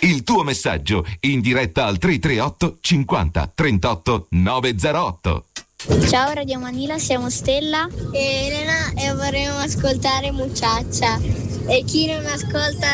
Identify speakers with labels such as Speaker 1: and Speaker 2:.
Speaker 1: Il tuo messaggio in diretta al 338 50 38 908.
Speaker 2: Ciao Radio Manila, siamo Stella
Speaker 3: e Elena e vorremmo ascoltare Mucciaccia. E chi non ascolta